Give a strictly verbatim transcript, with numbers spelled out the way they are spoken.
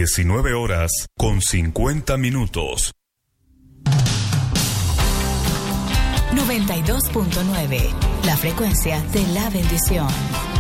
diecinueve horas con cincuenta minutos. noventa y dos punto nueve, la frecuencia de la bendición.